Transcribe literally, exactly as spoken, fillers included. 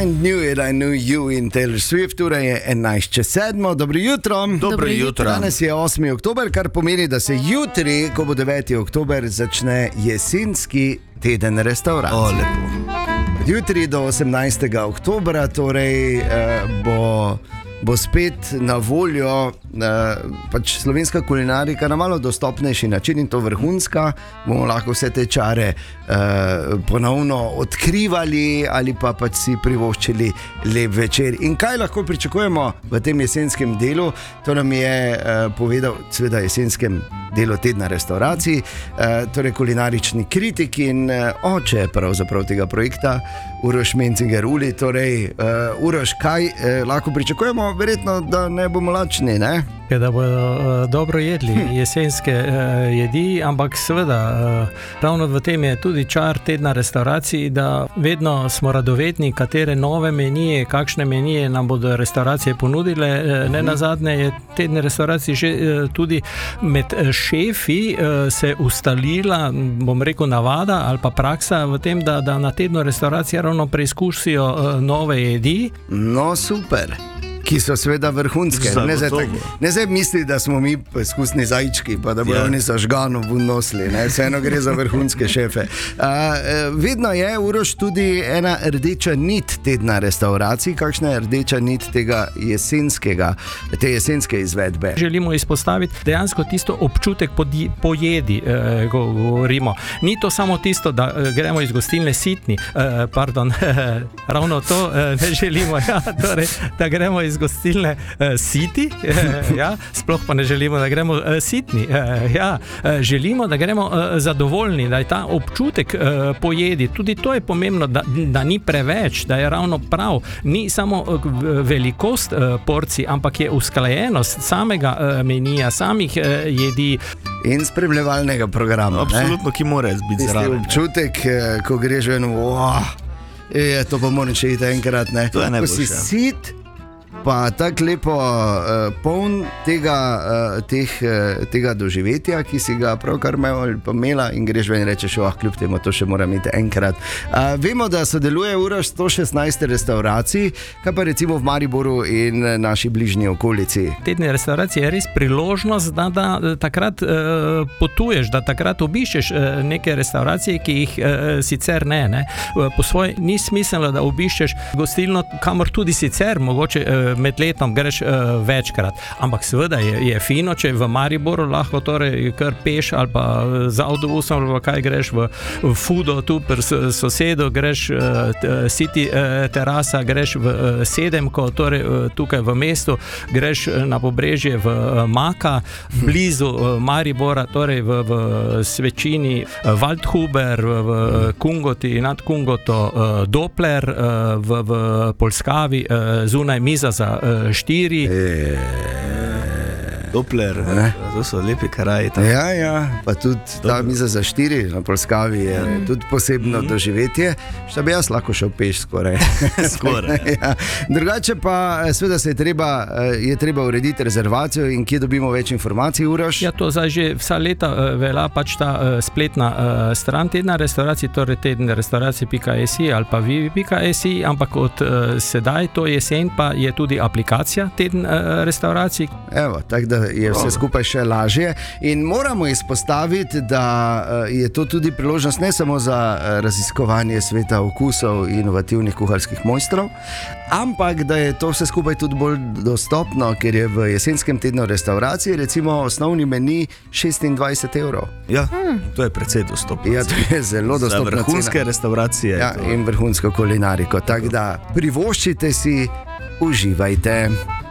I knew it, I knew you in Taylor Swift, ura je enajst čez sedmo, dobro jutro. Dobro jutro. Danes je osmi oktober, kar pomeni, da se jutri, ko bo deveti oktober, začne jesenski teden restavracij. O, lepo. Jutri do osemnajstega oktobra torej eh, bo, bo spet na voljo eh, pač slovenska kulinarika na malo dostopnejši način in to vrhunska. Bomo lahko vse te čare eh, ponovno odkrivali ali pa pač si privoščili lep večer. In kaj lahko pričakujemo v tem jesenskem delu? To nam je eh, povedal seveda jesenskem delu tedna restavracij, eh, torej kulinarični kritik in eh, oče pravzaprav tega projekta, Uroš Mencinger Uli. Torej, uh, Uroš, kaj eh, lahko pričakujemo? Verjetno, da ne bomo lačni, ne? Da bodo uh, dobro jedli jesenske uh, jedi, ampak seveda uh, ravno v tem je tudi čar tedna restavracij, da vedno smo radovedni, katere nove menije, kakšne menije nam bodo restauracije ponudile. Uh, ne nazadnje je tedne restavracij že uh, tudi med šefi uh, se ustalila, bom rekel, navada ali pa praksa v tem, da, da na tednu restauracije ravno preizkusijo uh, nove jedi. No, super. Ki so seveda vrhunske. Ne zdaj, tak, ne zdaj misli, da smo mi izkusni zajčki, pa da bodo yeah. oni zažgano vnosili. Vseeno gre za vrhunske šefe. Uh, vedno je, Uroš, tudi ena rdeča nit tedna restavracij. Kakšna je rdeča nit tega jesenskega, te jesenske izvedbe? Želimo izpostaviti dejansko tisto občutek po jedi, eh, govorimo. Ni to samo tisto, da eh, gremo iz gostilne sitni, eh, pardon, eh, ravno to eh, ne želimo, ja, torej, da gremo iz gostilne uh, siti, uh, ja, sploh pa ne želimo, da gremo uh, sitni, uh, ja, uh, želimo, da gremo uh, zadovoljni, da je ta občutek uh, po jedi, tudi to je pomembno, da, da ni preveč, da je ravno prav, ni samo uh, velikost uh, porcij, ampak je usklajenost samega uh, menija, samih uh, jedi. In spremljevalnega programa. Absolutno, ne? Ki mora biti zraven. Občutek, uh, ko greš v eno, oh, je, to pa moram še iti enkrat, ne? To je ko si sit, pa tako lepo uh, poln tega, uh, teh, uh, tega doživetja, ki si ga pravkar imela in greš ven in rečeš, oh, kljub temu to še moram iti enkrat. Uh, vemo, da sodeluje Uroš sto šestnajst restavracij, kaj pa recimo v Mariboru in naši bližnji okolici. Tedne restauracije je res priložnost, da, da, da takrat uh, potuješ, da takrat obiščeš uh, neke restauracije, ki jih uh, sicer ne. ne? Uh, po svoje ni smiselno, da obiščeš gostilno, kamor tudi sicer mogoče uh, med letom greš uh, večkrat. Ampak seveda je, je fino, če v Mariboru lahko torej kar peš ali pa z avtobusom ali kaj greš v, v Fudo, tu pri sosedu, greš uh, City uh, terasa, greš v uh, Sedemko, torej uh, tukaj v mestu, greš na pobrežje v uh, Maka, blizu uh, Maribora, torej v, v Svečini, uh, Waldhuber, v, v Kungoti, nad Kungoto, uh, Doppler, uh, v, v Polskavi, uh, zunaj miza za uh, štiri. E... Doppler, to so lepi kraji. Ja, ja, pa tudi ta miza za štiri na Polskavi je mm. tudi posebno mm. doživetje. Šta bi jaz lahko šel peš skoraj. skoraj ja. ja. Drugače pa seveda se je treba, je treba urediti rezervacijo in kje dobimo več informacij, Uroš? Ja, to zdaj že vsa leta uh, velja pač ta uh, spletna uh, stran tedna restavracij, torej teden restavracij pika si ali pa vivi pika si, ampak od uh, sedaj, to jesen, pa je tudi aplikacija teden uh, restavracij. Evo, tako da je vse skupaj še lažje in moramo izpostaviti, da je to tudi priložnost ne samo za raziskovanje sveta okusov inovativnih kuharskih mojstrov, ampak da je to vse skupaj tudi bolj dostopno, ker je v jesenskem tednu restavracij recimo osnovni meni šestindvajset evrov. Ja, to je precej dostopno. Ja, to je zelo dostopno. Za vrhunske cena. Restauracije. Ja, in vrhunsko kulinariko. Tako da privoščite si, uživajte.